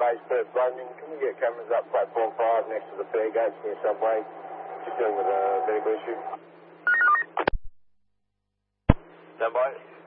base Perth Roaming. Can we get cameras up platform 5 next to the fare gates near Subway? Just dealing with a vehicle issue. Stand by.